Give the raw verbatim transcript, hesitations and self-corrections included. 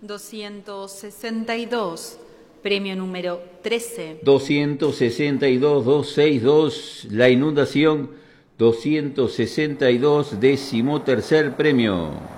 doscientos sesenta y dos, premio número trece. doscientos sesenta y dos, doscientos sesenta y dos, la inundación. doscientos sesenta y dos, decimotercer premio.